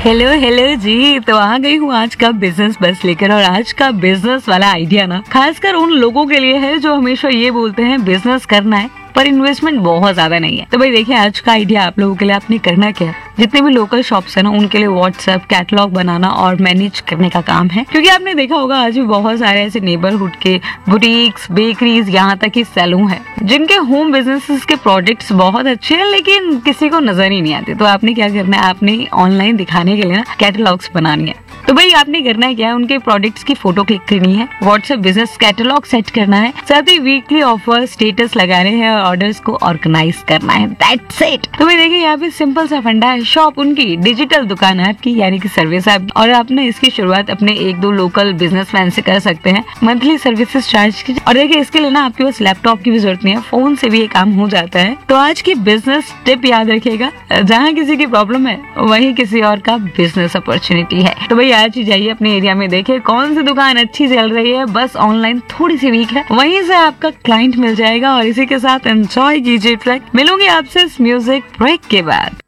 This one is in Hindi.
हेलो हेलो जी। तो आ गई हूँ आज का बिजनेस बस लेकर। और आज का बिजनेस वाला आइडिया ना खासकर उन लोगों के लिए है जो हमेशा ये बोलते हैं बिजनेस करना है पर इन्वेस्टमेंट बहुत ज्यादा नहीं है। तो भाई देखिए, आज का आइडिया आप लोगों के लिए आपने करना क्या है, जितने भी लोकल शॉप्स है ना उनके लिए व्हाट्सएप कैटलॉग बनाना और मैनेज करने का काम है। क्योंकि आपने देखा होगा आज भी बहुत सारे ऐसे नेबरहुड के बुटीक्स, बेकरीज, यहाँ तक कि सैलून है जिनके होम बिजनेसेस के प्रोडक्ट्स बहुत अच्छे हैं लेकिन किसी को नजर ही नहीं आते। तो आपने क्या करना है, आपने ऑनलाइन दिखाने के लिए ना कैटलॉग्स बनानी है। तो भाई आपने करना है क्या है, उनके प्रोडक्ट्स की फोटो क्लिक करनी है, व्हाट्सएप बिजनेस कैटलॉग सेट करना है, साथ ही वीकली ऑफर स्टेटस लगाने हैं और ऑर्डर्स को ऑर्गेनाइज करना है। That's it. तो भाई देखिए, यहाँ पे सिंपल सा फंडा है। शॉप उनकी, डिजिटल दुकान है आपकी यानी कि सर्विस ऐप, और आप ना इसकी शुरुआत अपने 1-2 लोकल बिजनेसमैन से कर सकते हैं। मंथली सर्विसेज चार्ज कीजिए। और देखिए, इसके लिए ना आपके पास लैपटॉप की भी जरूरत नहीं है, फोन से भी ये काम हो जाता है। तो आज की बिजनेस टिप याद रखिएगा, जहाँ किसी की प्रॉब्लम है वहीं किसी और का बिजनेस अपॉर्चुनिटी है। तो भाई आज ही जाइए अपने एरिया में, देखिए कौन सी दुकान अच्छी चल रही है, बस ऑनलाइन थोड़ी सी वीक है, वहीं से आपका क्लाइंट मिल जाएगा। और इसी के साथ एंजॉय कीजिए ट्रैक। मिलूंगी आपसे इस म्यूजिक ब्रेक के बाद।